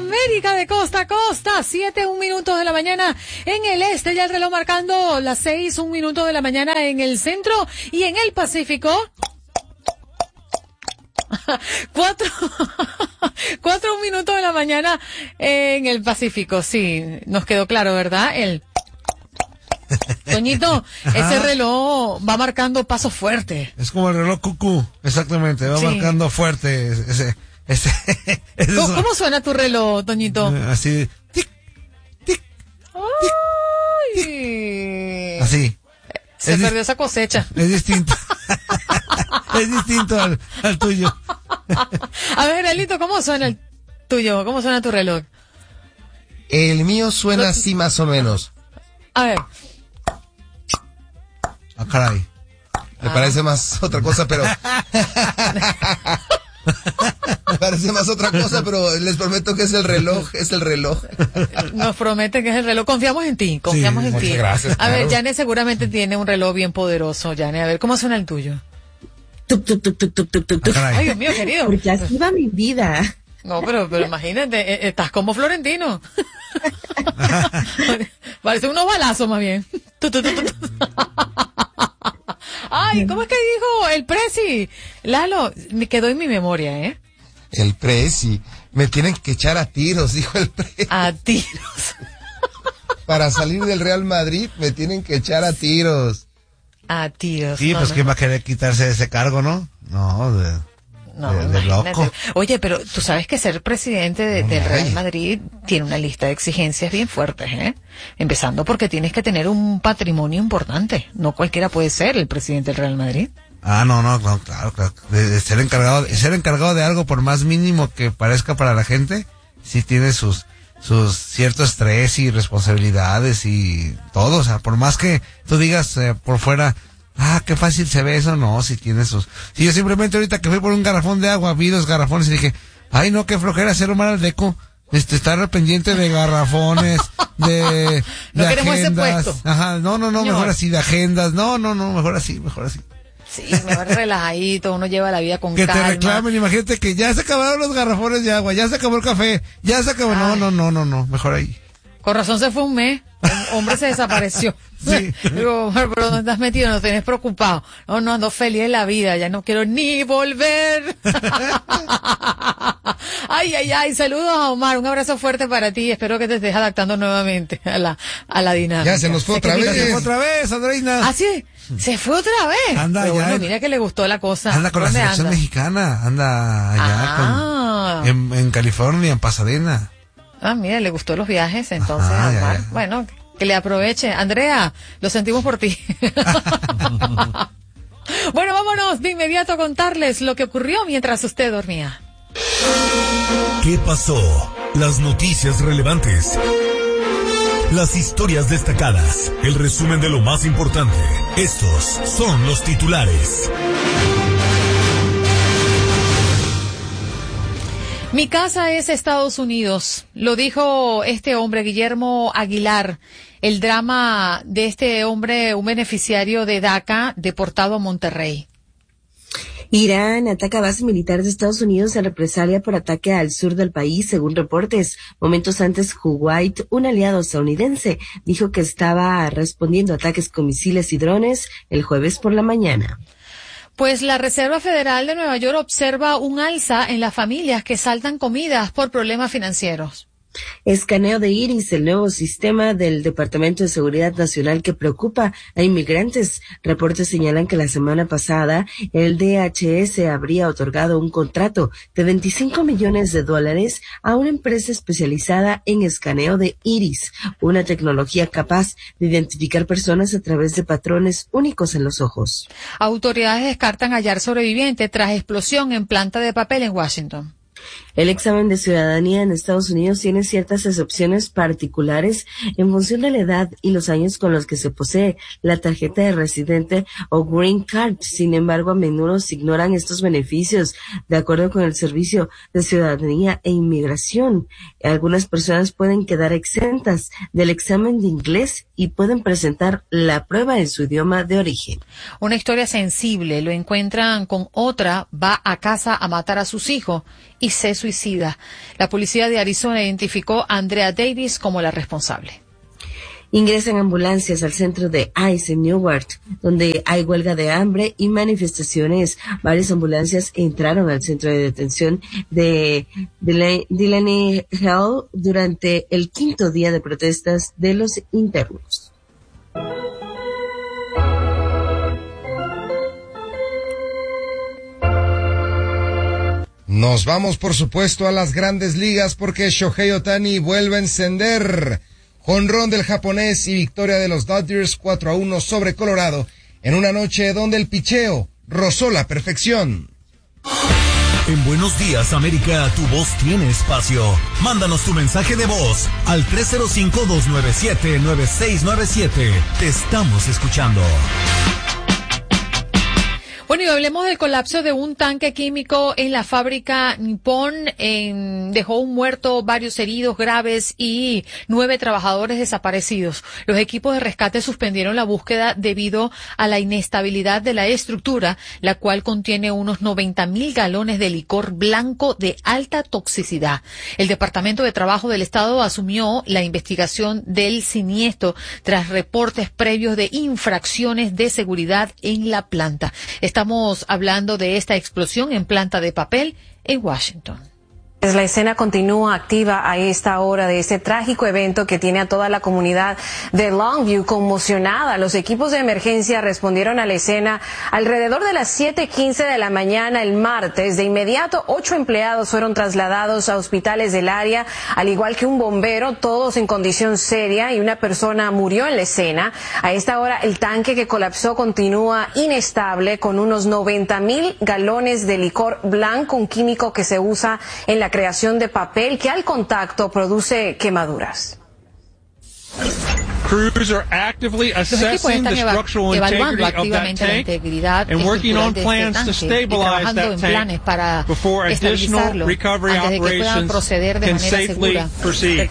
América de costa a costa, 7:01 de la mañana en el este, ya el reloj marcando las 6:01 de la mañana en el centro y en el Pacífico. 4:01 de la mañana en el Pacífico, sí, nos quedó claro, ¿verdad? Toñito, ese reloj va marcando pasos fuertes. Es como el reloj cucú, exactamente, va marcando fuerte ¿Cómo suena tu reloj, Toñito? Así, tic, tic, tic, tic. Así. Se perdió esa cosecha. Es distinto. Es distinto al tuyo. A ver, Elito, ¿cómo suena el tuyo? ¿Cómo suena tu reloj? El mío suena así más o menos. A ver. Ah, caray. Me parece más otra cosa, pero... Me parece más otra cosa, pero les prometo que es el reloj. Nos promete que es el reloj. Confiamos en ti, confiamos en ti. Muchas gracias. A ver, Yane seguramente tiene un reloj bien poderoso, Yane. A ver, ¿cómo suena el tuyo? Tuc, tuc, tuc, tuc, tuc, tuc, tuc. Ay, Dios mío, querido. Porque así va mi vida. No, pero imagínate, estás como Florentino. Parece unos balazos más bien. Ay, ¿cómo es que dijo el Prezi? Lalo, me quedó en mi memoria, ¿eh? El Prezi. Me tienen que echar a tiros, dijo el Prezi. A tiros. Para salir del Real Madrid me tienen que echar a tiros. A tiros. Sí, pues ¿quién va a querer quitarse de ese cargo, no? No, de loco. Oye, pero tú sabes que ser presidente del Real Madrid tiene una lista de exigencias bien fuertes, ¿eh? Empezando porque tienes que tener un patrimonio importante. No cualquiera puede ser el presidente del Real Madrid. No, claro. De ser encargado de algo, por más mínimo que parezca para la gente, sí tiene sus cierto estrés y responsabilidades y todo. O sea, por más que tú digas por fuera, qué fácil se ve eso, no, si tiene sus... Si yo simplemente ahorita que fui por un garrafón de agua, vi 2 garrafones y dije, ay no, qué flojera hacer mal al deco, estar pendiente de garrafones, de no queremos agendas. ese puesto. Ajá, no, mejor así, de agendas, no, mejor así. Sí, mejor relajadito, uno lleva la vida con que calma. Que te reclamen, imagínate que ya se acabaron los garrafones de agua, ya se acabó el café, ya se acabó, no, mejor ahí. Con razón se fue un mes, el hombre se desapareció. Sí. Digo, pero ¿dónde estás metido? No tenés preocupado. No, ando feliz en la vida, ya no quiero ni volver. Ay, saludos a Omar, un abrazo fuerte para ti, espero que te estés adaptando nuevamente a la dinámica. Ya se nos fue otra vez, Andreina. ¿Ah, sí? ¿Se fue otra vez? Anda pero ya. Bueno, mira que le gustó la cosa. Anda con la selección mexicana, anda allá en California, en Pasadena. Mira, le gustó los viajes, entonces, Omar. Bueno, que le aproveche. Andrea, lo sentimos por ti. Bueno, vámonos de inmediato a contarles lo que ocurrió mientras usted dormía. ¿Qué pasó? Las noticias relevantes. Las historias destacadas. El resumen de lo más importante. Estos son los titulares. Mi casa es Estados Unidos, lo dijo este hombre, Guillermo Aguilar. El drama de este hombre, un beneficiario de DACA, deportado a Monterrey. Irán ataca base militar de Estados Unidos en represalia por ataque al sur del país, según reportes. Momentos antes, Kuwait, un aliado estadounidense, dijo que estaba respondiendo a ataques con misiles y drones el jueves por la mañana. Pues la Reserva Federal de Nueva York observa un alza en las familias que saltan comidas por problemas financieros. Escaneo de iris, el nuevo sistema del Departamento de Seguridad Nacional que preocupa a inmigrantes. Reportes señalan que la semana pasada el DHS habría otorgado un contrato de $25 millones a una empresa especializada en escaneo de iris, una tecnología capaz de identificar personas a través de patrones únicos en los ojos. Autoridades descartan hallar sobreviviente tras explosión en planta de papel en Washington. El examen de ciudadanía en Estados Unidos tiene ciertas excepciones particulares en función de la edad y los años con los que se posee la tarjeta de residente o Green Card. Sin embargo, a menudo se ignoran estos beneficios. De acuerdo con el Servicio de Ciudadanía e Inmigración, algunas personas pueden quedar exentas del examen de inglés y pueden presentar la prueba en su idioma de origen. Una historia sensible, lo encuentran con otra, va a casa a matar a sus hijos y se suicida. La policía de Arizona identificó a Andrea Davis como la responsable. Ingresan ambulancias al centro de ICE en Newark, donde hay huelga de hambre y manifestaciones. Varias ambulancias entraron al centro de detención de Delaney Hall durante el 5º día de protestas de los internos. Nos vamos, por supuesto, a las grandes ligas porque Shohei Ohtani vuelve a encender. Jonrón del japonés y victoria de los Dodgers 4-1 sobre Colorado en una noche donde el picheo rozó la perfección. En Buenos Días, América, tu voz tiene espacio. Mándanos tu mensaje de voz al 305-297-9697. Te estamos escuchando. Bueno, y hablemos del colapso de un tanque químico en la fábrica Nippon. Dejó un muerto, varios heridos graves y 9 trabajadores desaparecidos. Los equipos de rescate suspendieron la búsqueda debido a la inestabilidad de la estructura, la cual contiene unos 90,000 galones de licor blanco de alta toxicidad. El Departamento de Trabajo del Estado asumió la investigación del siniestro tras reportes previos de infracciones de seguridad en la planta. Estamos hablando de esta explosión en planta de papel en Washington. La escena continúa activa a esta hora de este trágico evento que tiene a toda la comunidad de Longview conmocionada. Los equipos de emergencia respondieron a la escena alrededor de las 7:15 de la mañana el martes. De inmediato, 8 empleados fueron trasladados a hospitales del área, al igual que un bombero, todos en condición seria, y una persona murió en la escena. A esta hora, el tanque que colapsó continúa inestable con unos 90,000 galones de licor blanco, un químico que se usa en la creación de papel que al contacto produce quemaduras. Crews are actively assessing the structural integrity of that tank and working on plans to stabilize that tank before additional recovery operations can safely proceed.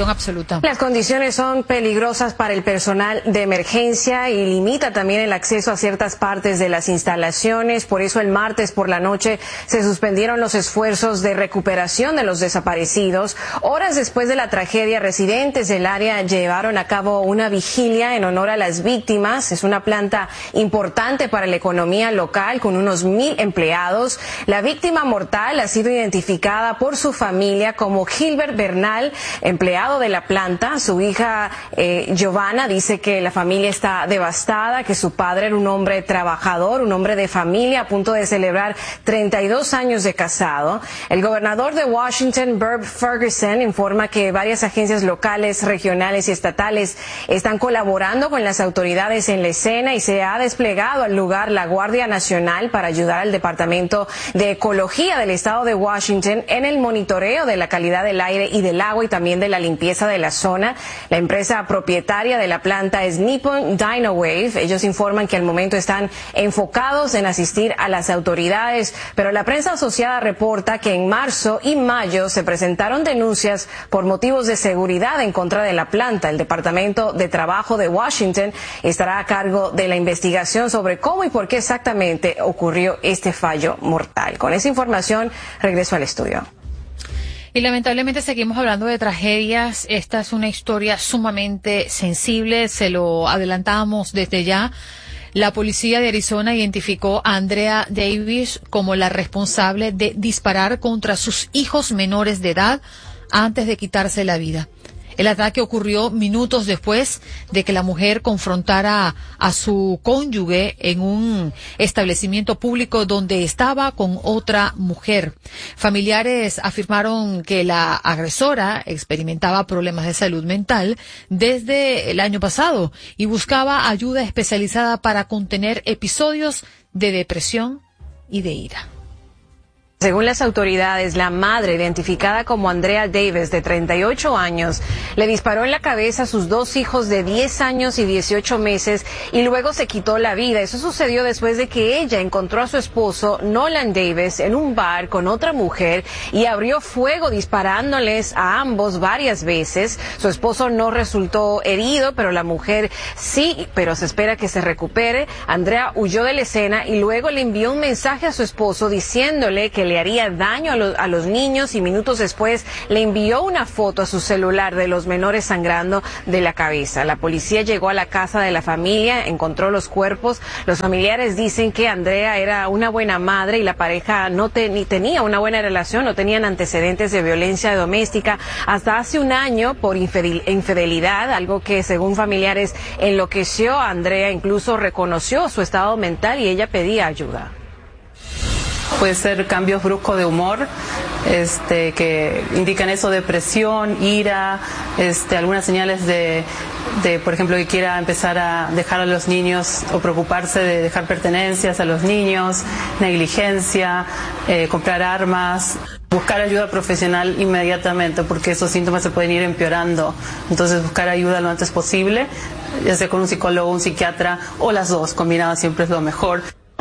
Las condiciones son peligrosas para el personal de emergencia y limita también el acceso a ciertas partes de las instalaciones. Por eso el martes por la noche se suspendieron los esfuerzos de recuperación de los desaparecidos. Horas después de la tragedia, residentes del área llevaron a cabo una vigilia en honor a las víctimas. Es una planta importante para la economía local con unos 1,000 empleados. La víctima mortal ha sido identificada por su familia como Gilbert Bernal, empleado de la planta. Su hija Giovanna dice que la familia está devastada, que su padre era un hombre trabajador, un hombre de familia a punto de celebrar 32 años de casado. El gobernador de Washington, Herb Ferguson, informa que varias agencias locales, regionales y estatales están colaborando con las autoridades en la escena y se ha desplegado al lugar la Guardia Nacional para ayudar al Departamento de Ecología del Estado de Washington en el monitoreo de la calidad del aire y del agua y también de la limpieza de la zona. La empresa propietaria de la planta es Nippon Dynawave. Ellos informan que al momento están enfocados en asistir a las autoridades, pero la prensa asociada reporta que en marzo y mayo se presentaron denuncias por motivos de seguridad en contra de la planta. El Departamento de Trabajo de Washington estará a cargo de la investigación sobre cómo y por qué exactamente ocurrió este fallo mortal. Con esa información, regreso al estudio. Y lamentablemente seguimos hablando de tragedias. Esta es una historia sumamente sensible, se lo adelantamos desde ya. La policía de Arizona identificó a Andrea Davis como la responsable de disparar contra sus hijos menores de edad antes de quitarse la vida. El ataque ocurrió minutos después de que la mujer confrontara a su cónyuge en un establecimiento público donde estaba con otra mujer. Familiares afirmaron que la agresora experimentaba problemas de salud mental desde el año pasado y buscaba ayuda especializada para contener episodios de depresión y de ira. Según las autoridades, la madre, identificada como Andrea Davis, de 38 años, le disparó en la cabeza a sus 2 hijos de 10 años y 18 meses y luego se quitó la vida. Eso sucedió después de que ella encontró a su esposo, Nolan Davis, en un bar con otra mujer y abrió fuego disparándoles a ambos varias veces. Su esposo no resultó herido, pero la mujer sí, pero se espera que se recupere. Andrea huyó de la escena y luego le envió un mensaje a su esposo diciéndole que le haría daño a los niños y minutos después le envió una foto a su celular de los menores sangrando de la cabeza. La policía llegó a la casa de la familia, encontró los cuerpos. Los familiares dicen que Andrea era una buena madre y la pareja no tenía una buena relación, no tenían antecedentes de violencia doméstica hasta hace un año por infidelidad, algo que según familiares enloqueció a Andrea. Incluso reconoció su estado mental y ella pedía ayuda. Puede ser cambios bruscos de humor, que indican eso, depresión, ira, algunas señales de, por ejemplo, que quiera empezar a dejar a los niños o preocuparse de dejar pertenencias a los niños, negligencia, comprar armas. Buscar ayuda profesional inmediatamente, porque esos síntomas se pueden ir empeorando. Entonces, buscar ayuda lo antes posible, ya sea con un psicólogo, un psiquiatra o las dos, combinadas siempre es lo mejor.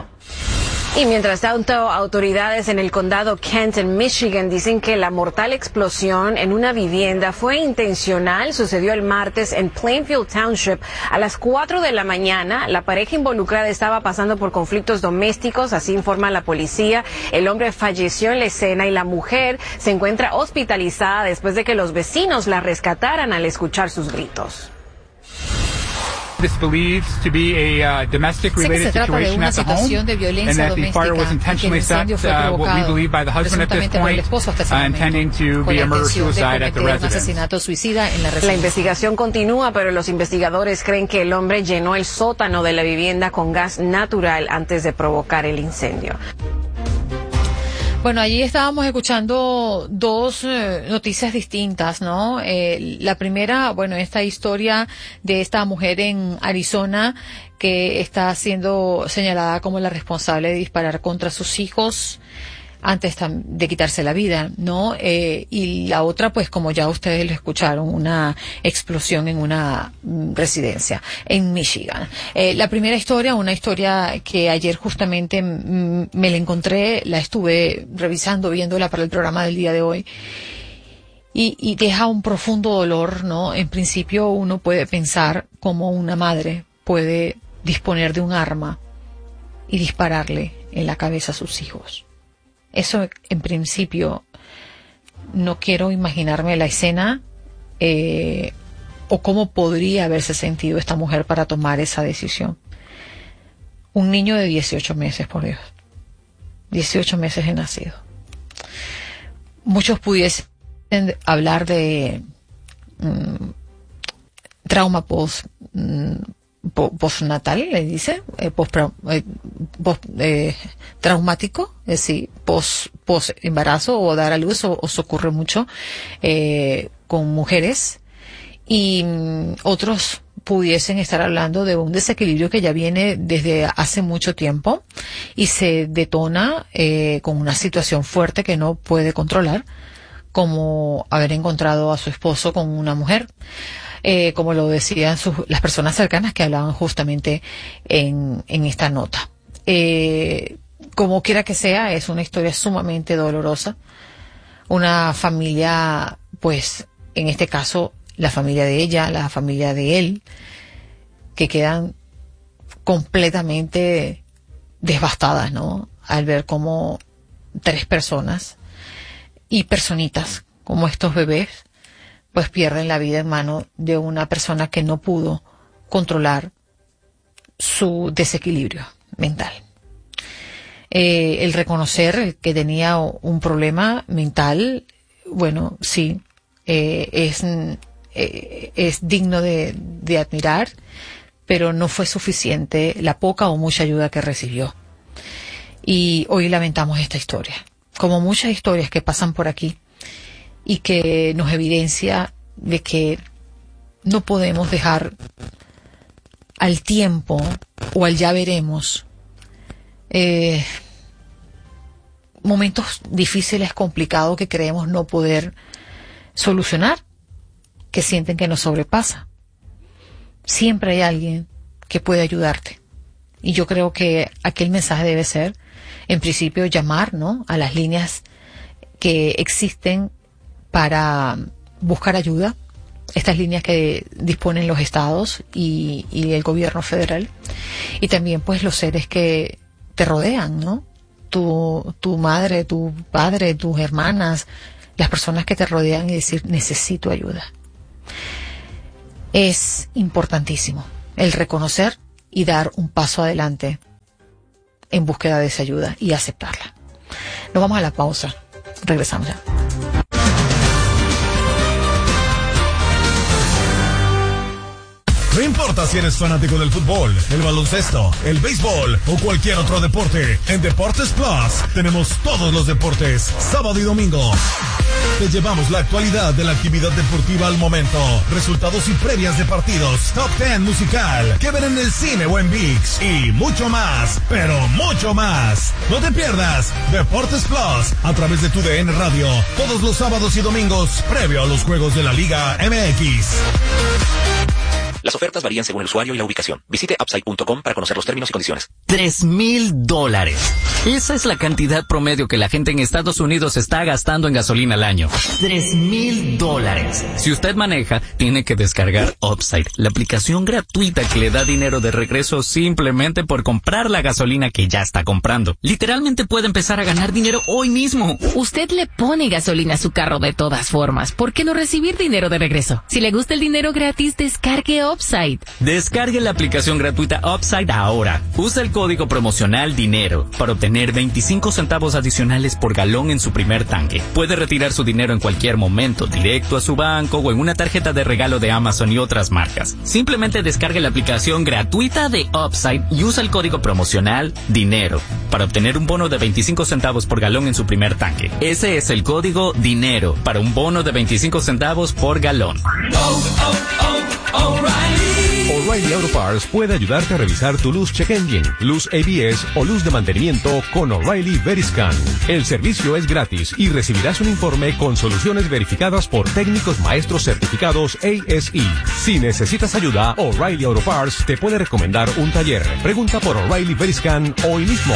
Y mientras tanto, autoridades en el condado Kent, en Michigan, dicen que la mortal explosión en una vivienda fue intencional. Sucedió el martes en Plainfield Township a las 4 de la mañana. La pareja involucrada estaba pasando por conflictos domésticos, así informa la policía. El hombre falleció en la escena y la mujer se encuentra hospitalizada después de que los vecinos la rescataran al escuchar sus gritos. This believes to be a domestic-related situation at the home, and that the fire was intentionally set, what we believe by the husband at this point, intending to be a murder-suicide at the residence. La investigación continúa, pero los investigadores creen que el hombre llenó el sótano de la vivienda con gas natural antes de provocar el incendio. Bueno, allí estábamos escuchando dos noticias distintas, ¿no? La primera, bueno, esta historia de esta mujer en Arizona que está siendo señalada como la responsable de disparar contra sus hijos antes de quitarse la vida, ¿no? Y la otra, pues como ya ustedes lo escucharon, una explosión en una residencia en Michigan. La primera historia, una historia que ayer justamente me la encontré, la estuve revisando, viéndola para el programa del día de hoy, y deja un profundo dolor, ¿no? En principio uno puede pensar cómo una madre puede disponer de un arma y dispararle en la cabeza a sus hijos. Eso, en principio, no quiero imaginarme la escena o cómo podría haberse sentido esta mujer para tomar esa decisión. Un niño de 18 meses, por Dios. 18 meses de nacido. Muchos pudiesen hablar de trauma postnatal, le dice, traumático, es decir, post embarazo o dar a luz, o se ocurre mucho con mujeres, y otros pudiesen estar hablando de un desequilibrio que ya viene desde hace mucho tiempo y se detona con una situación fuerte que no puede controlar, como haber encontrado a su esposo con una mujer. Como lo decían las personas cercanas que hablaban justamente en esta nota. Como quiera que sea, es una historia sumamente dolorosa. Una familia, pues, en este caso, la familia de ella, la familia de él, que quedan completamente devastadas, ¿no? Al ver cómo 3 personas y personitas, como estos bebés, pues pierden la vida en manos de una persona que no pudo controlar su desequilibrio mental. El reconocer que tenía un problema mental, bueno, sí, es digno de admirar, pero no fue suficiente la poca o mucha ayuda que recibió. Y hoy lamentamos esta historia, como muchas historias que pasan por aquí, y que nos evidencia de que no podemos dejar al tiempo o al ya veremos momentos difíciles, complicados que creemos no poder solucionar, que sienten que nos sobrepasa. Siempre hay alguien que puede ayudarte. Y yo creo que aquel mensaje debe ser, en principio, llamar, ¿no?, a las líneas que existen para buscar ayuda, estas líneas que disponen los estados y el gobierno federal, y también pues los seres que te rodean, ¿no? tu madre, tu padre, tus hermanas, las personas que te rodean y decir, necesito ayuda. Es importantísimo el reconocer y dar un paso adelante en búsqueda de esa ayuda y aceptarla. Nos vamos a la pausa. Regresamos ya. No importa si eres fanático del fútbol, el baloncesto, el béisbol o cualquier otro deporte, en Deportes Plus tenemos todos los deportes, sábado y domingo. Te llevamos la actualidad de la actividad deportiva al momento, resultados y previas de partidos, top 10 musical, que ver en el cine o en ViX y mucho más, pero mucho más. No te pierdas Deportes Plus a través de tu DN Radio, todos los sábados y domingos, previo a los juegos de la Liga MX. Las ofertas varían según el usuario y la ubicación. Visite Upside.com para conocer los términos y condiciones. $3,000. Esa es la cantidad promedio que la gente en Estados Unidos está gastando en gasolina al año. $3,000. Si usted maneja, tiene que descargar Upside, la aplicación gratuita que le da dinero de regreso simplemente por comprar la gasolina que ya está comprando. Literalmente puede empezar a ganar dinero hoy mismo. Usted le pone gasolina a su carro de todas formas. ¿Por qué no recibir dinero de regreso? Si le gusta el dinero gratis, descargue Upside. Descargue la aplicación gratuita Upside ahora. Usa el código promocional DINERO para obtener 25 centavos adicionales por galón en su primer tanque. Puede retirar su dinero en cualquier momento, directo a su banco o en una tarjeta de regalo de Amazon y otras marcas. Simplemente descargue la aplicación gratuita de Upside y usa el código promocional DINERO para obtener un bono de 25 centavos por galón en su primer tanque. Ese es el código DINERO para un bono de 25 centavos por galón. O'Reilly Auto Parts puede ayudarte a revisar tu luz check engine, luz ABS o luz de mantenimiento con O'Reilly Veriscan. El servicio es gratis y recibirás un informe con soluciones verificadas por técnicos maestros certificados ASE. Si necesitas ayuda, O'Reilly Auto Parts te puede recomendar un taller. Pregunta por O'Reilly Veriscan hoy mismo.